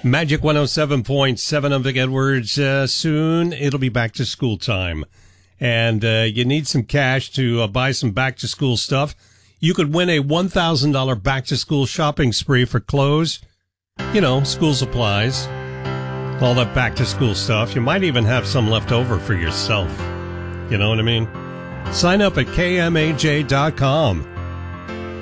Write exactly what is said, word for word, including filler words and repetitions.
Magic one oh seven point seven. I'm Vic Edwards. Uh, soon it'll be back to school time. And uh, you need some cash to uh, buy some back to school stuff. You could win a one thousand dollars back to school shopping spree for clothes, you know, school supplies, all that back to school stuff. You might even have some left over for yourself. You know what I mean? Sign up at K M A J dot com.